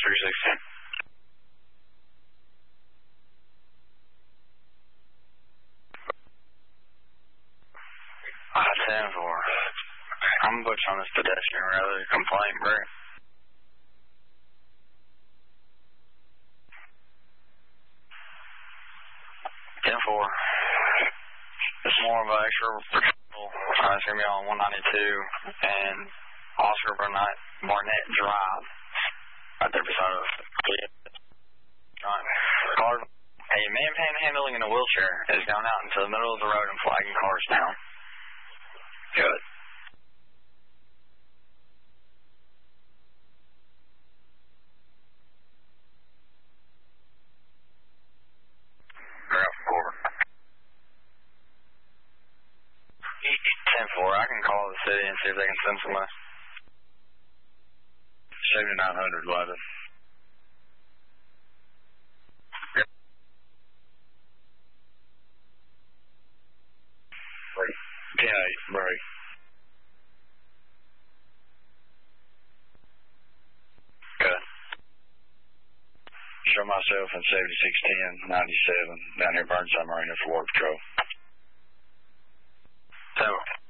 316. 10-4. I'm butch on this pedestrian rather than complain, bro. 10-4. It's more of an extra patrol. It's going to be on 192 and Oscar Barnett Drive. Right there beside us. A man panhandling in a wheelchair is gone out into the middle of the road and flagging cars down. Good. Over. 10-4. I can call the city and see if they can send somebody. 7900 London. Break. 10-8. Break. Good. Show myself in 7610 97 down here Burnside Marina for War Patrol. So.